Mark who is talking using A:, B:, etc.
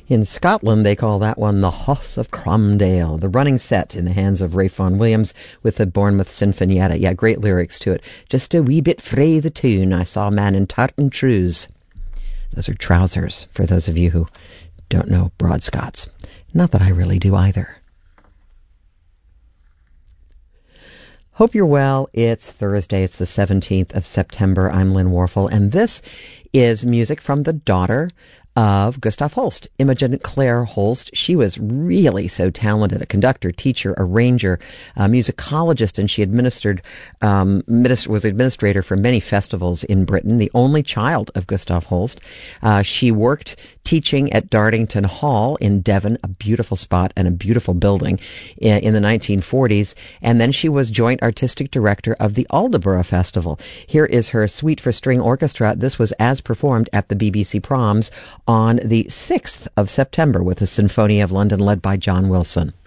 A: In Scotland, they call that one the Hoss of Cromdale, the running set in the hands of Ralph Vaughan Williams with the Bournemouth Sinfonietta. Yeah, great lyrics to it. Just a wee bit frae the tune, I saw a man in tartan trews. Those are trousers, for those of you who don't know Broad Scots. Not that I really do either. Hope you're well. It's Thursday. It's the 17th of September. I'm Lynn Warfel, and this is music from the daughter of Gustav Holst, Imogen Claire Holst. She was really so talented, a conductor, teacher, arranger, musicologist, and she was administrator for many festivals in Britain, the only child of Gustav Holst. She worked teaching at Dartington Hall in Devon, a beautiful spot and a beautiful building in the 1940s. And then she was joint artistic director of the Aldeburgh Festival. Here is her Suite for String Orchestra. This was as performed at the BBC Proms on the 6th of September with the Symphony of London led by John Wilson.